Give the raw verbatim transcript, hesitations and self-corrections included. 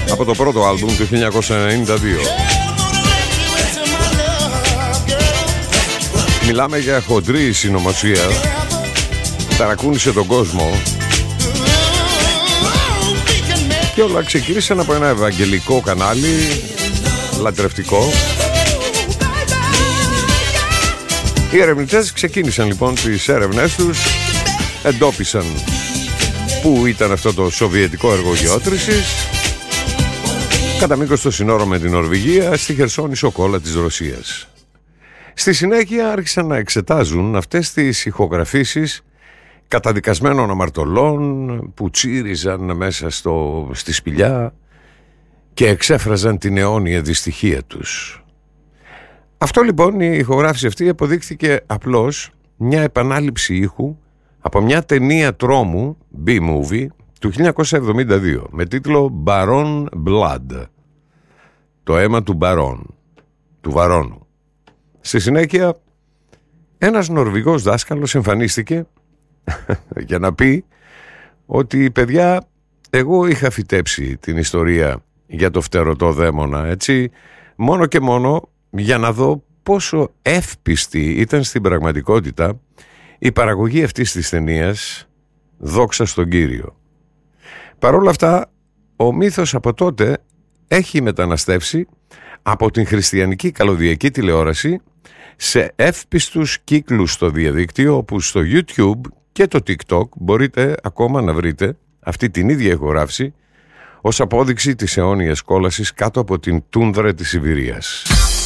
από το πρώτο άλμπουμ του χίλια εννιακόσια ενενήντα δύο. Μιλάμε για χοντρή συνωμοσία, ταρακούνησε τον κόσμο και όλα ξεκίνησαν από ένα ευαγγελικό κανάλι, λατρευτικό. Οι ερευνητές ξεκίνησαν λοιπόν τις έρευνές τους, εντόπισαν πού ήταν αυτό το σοβιετικό έργο γεώτρησης, κατά μήκος το σύνορο με την Νορβηγία, στη Χερσόνησο κόλλα της Ρωσίας. Στη συνέχεια άρχισαν να εξετάζουν αυτές τις ηχογραφήσεις καταδικασμένων αμαρτωλών που τσίριζαν μέσα στο, στη σπηλιά και εξέφραζαν την αιώνια δυστυχία τους. Αυτό λοιπόν, η ηχογράφηση αυτή αποδείχθηκε απλώς μια επανάληψη ήχου από μια ταινία τρόμου, B-movie, του χίλια εννιακόσια εβδομήντα δύο με τίτλο Baron Blood, το αίμα του Μπαρόν, του Βαρώνου. Στη συνέχεια ένας Νορβηγός δάσκαλος εμφανίστηκε για να πει ότι παιδιά, εγώ είχα φυτέψει την ιστορία για το φτερωτό δαίμονα, έτσι, μόνο και μόνο για να δω πόσο εύπιστη ήταν στην πραγματικότητα η παραγωγή αυτής της ταινίας, δόξα στον Κύριο. Παρ' όλα αυτά, ο μύθος από τότε έχει μεταναστεύσει από την χριστιανική καλωδιακή τηλεόραση σε εύπιστους κύκλους στο διαδίκτυο, όπου στο YouTube και το TikTok μπορείτε ακόμα να βρείτε αυτή την ίδια ηχογράφηση ως απόδειξη της αιώνιας κόλασης κάτω από την τούνδρα της Σιβηρίας.